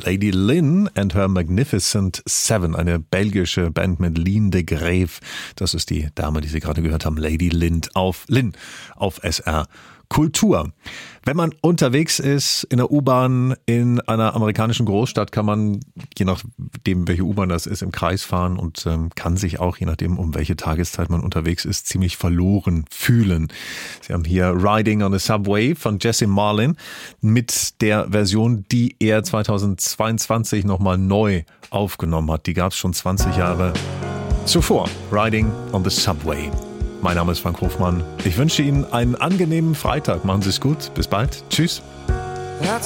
Lady Lynn and her Magnificent Seven, eine belgische Band mit Lynn de Greve. Das ist die Dame, die Sie gerade gehört haben, Lady Lynn auf SR Kultur. Wenn man unterwegs ist in der U-Bahn in einer amerikanischen Großstadt, kann man, je nachdem welche U-Bahn das ist, im Kreis fahren und kann sich auch, je nachdem um welche Tageszeit man unterwegs ist, ziemlich verloren fühlen. Sie haben hier Riding on a Subway von Jesse Marlin mit der Version, die er 2022 nochmal neu aufgenommen hat. Die gab es schon 20 Jahre zuvor. Riding on the Subway. Mein Name ist Frank Hofmann. Ich wünsche Ihnen einen angenehmen Freitag. Machen Sie es gut. Bis bald. Tschüss.